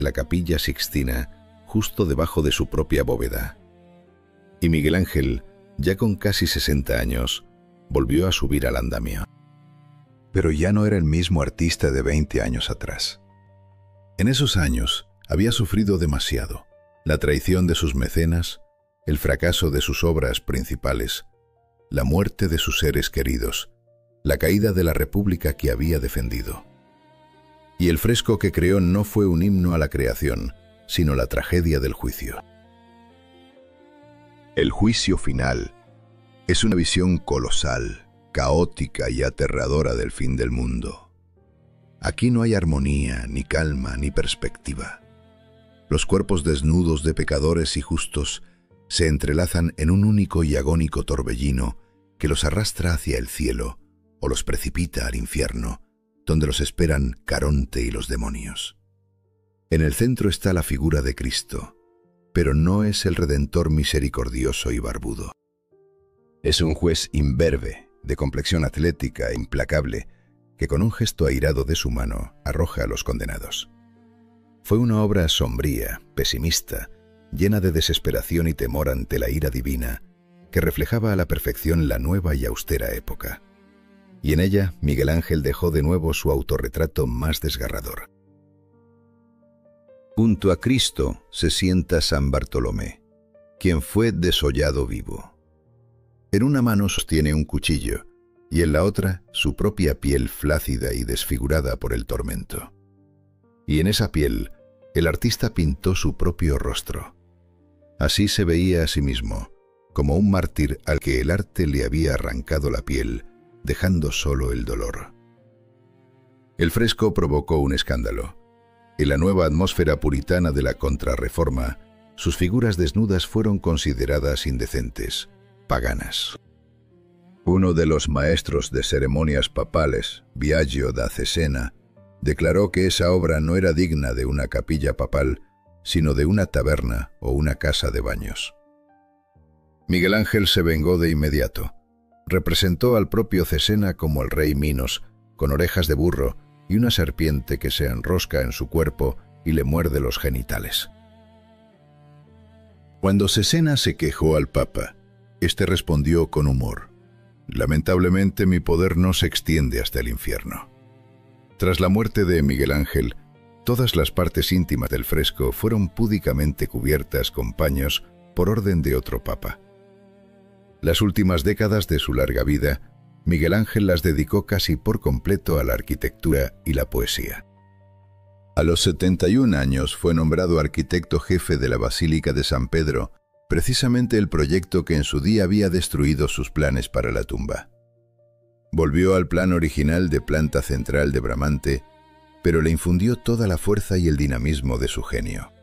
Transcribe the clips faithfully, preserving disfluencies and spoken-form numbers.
la Capilla Sixtina, justo debajo de su propia bóveda. Y Miguel Ángel, ya con casi sesenta años, volvió a subir al andamio. Pero ya no era el mismo artista de veinte años atrás. En esos años había sufrido demasiado: la traición de sus mecenas, el fracaso de sus obras principales, la muerte de sus seres queridos, la caída de la república que había defendido. Y el fresco que creó no fue un himno a la creación, sino la tragedia del juicio. El juicio final es una visión colosal, caótica y aterradora del fin del mundo. Aquí no hay armonía, ni calma, ni perspectiva. Los cuerpos desnudos de pecadores y justos se entrelazan en un único y agónico torbellino que los arrastra hacia el cielo o los precipita al infierno, donde los esperan Caronte y los demonios. En el centro está la figura de Cristo, pero no es el Redentor misericordioso y barbudo. Es un juez imberbe, de complexión atlética e implacable, que con un gesto airado de su mano arroja a los condenados. Fue una obra sombría, pesimista, llena de desesperación y temor ante la ira divina, que reflejaba a la perfección la nueva y austera época. Y en ella Miguel Ángel dejó de nuevo su autorretrato más desgarrador. Junto a Cristo se sienta San Bartolomé, quien fue desollado vivo. En una mano sostiene un cuchillo y en la otra su propia piel flácida y desfigurada por el tormento. Y en esa piel el artista pintó su propio rostro. Así se veía a sí mismo, como un mártir al que el arte le había arrancado la piel, dejando solo el dolor. El fresco provocó un escándalo. En la nueva atmósfera puritana de la Contrarreforma, sus figuras desnudas fueron consideradas indecentes, paganas. Uno de los maestros de ceremonias papales, Biagio da Cesena, declaró que esa obra no era digna de una capilla papal, sino de una taberna o una casa de baños. Miguel Ángel se vengó de inmediato. Representó al propio Cesena como el rey Minos, con orejas de burro y una serpiente que se enrosca en su cuerpo y le muerde los genitales. Cuando Cesena se quejó al Papa, este respondió con humor: «Lamentablemente mi poder no se extiende hasta el infierno». Tras la muerte de Miguel Ángel, todas las partes íntimas del fresco fueron púdicamente cubiertas con paños por orden de otro papa. Las últimas décadas de su larga vida, Miguel Ángel las dedicó casi por completo a la arquitectura y la poesía. A los setenta y un años fue nombrado arquitecto jefe de la Basílica de San Pedro, precisamente el proyecto que en su día había destruido sus planes para la tumba. Volvió al plan original de planta central de Bramante, pero le infundió toda la fuerza y el dinamismo de su genio.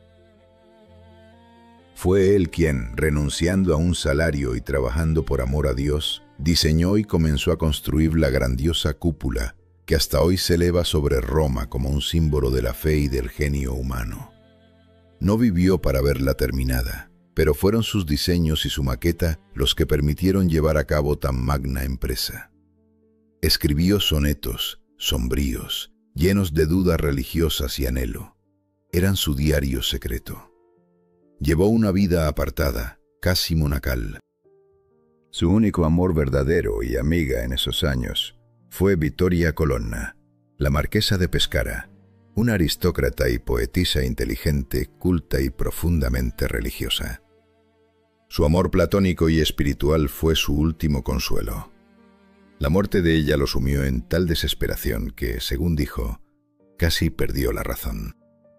Fue él quien, renunciando a un salario y trabajando por amor a Dios, diseñó y comenzó a construir la grandiosa cúpula que hasta hoy se eleva sobre Roma como un símbolo de la fe y del genio humano. No vivió para verla terminada, pero fueron sus diseños y su maqueta los que permitieron llevar a cabo tan magna empresa. Escribió sonetos, sombríos, llenos de dudas religiosas y anhelo. Eran su diario secreto. Llevó una vida apartada, casi monacal. Su único amor verdadero y amiga en esos años fue Vittoria Colonna, la marquesa de Pescara, una aristócrata y poetisa inteligente, culta y profundamente religiosa. Su amor platónico y espiritual fue su último consuelo. La muerte de ella lo sumió en tal desesperación que, según dijo, casi perdió la razón.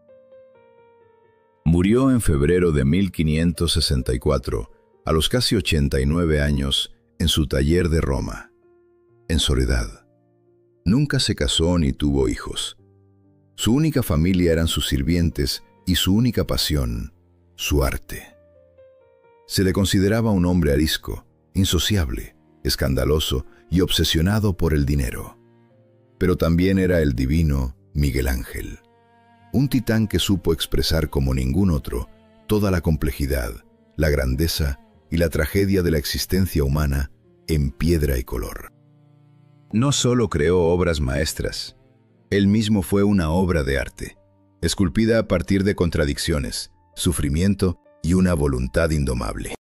Murió en febrero de mil quinientos sesenta y cuatro, a los casi ochenta y nueve años, en su taller de Roma, en soledad. Nunca se casó ni tuvo hijos. Su única familia eran sus sirvientes y su única pasión, su arte. Se le consideraba un hombre arisco, insociable, escandaloso y obsesionado por el dinero. Pero también era el divino Miguel Ángel, un titán que supo expresar como ningún otro toda la complejidad, la grandeza y la tragedia de la existencia humana en piedra y color. No solo creó obras maestras, él mismo fue una obra de arte. esculpida a partir de contradicciones, sufrimiento y una voluntad indomable.